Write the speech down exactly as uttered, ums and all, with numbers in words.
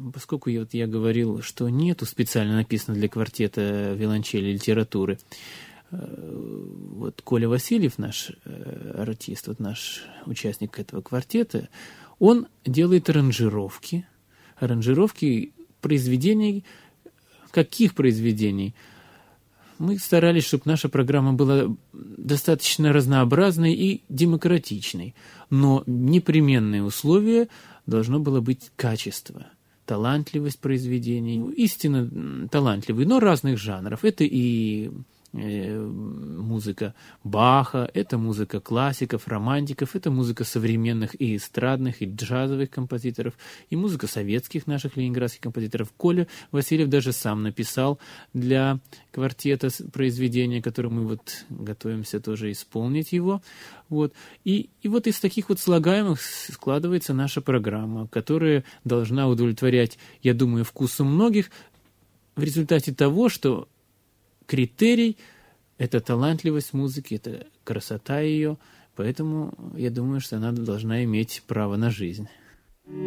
поскольку я, вот я говорил, что нету специально написано для квартета виолончели литературы, вот Коля Васильев, наш артист, вот наш участник этого квартета, он делает аранжировки, аранжировки произведений. Каких произведений? Мы старались, чтобы наша программа была достаточно разнообразной и демократичной, но непременное условие должно было быть качество, талантливость произведений, истинно талантливые, но разных жанров. Это и музыка Баха, это музыка классиков, романтиков, это музыка современных и эстрадных, и джазовых композиторов, и музыка советских наших ленинградских композиторов. Коля Васильев даже сам написал для квартета произведение, которое мы вот готовимся тоже исполнить его. Вот. И, и вот из таких вот слагаемых складывается наша программа, которая должна удовлетворять, я думаю, вкусу многих в результате того, что критерий – это талантливость музыки, это красота ее, поэтому я думаю, что она должна иметь право на жизнь.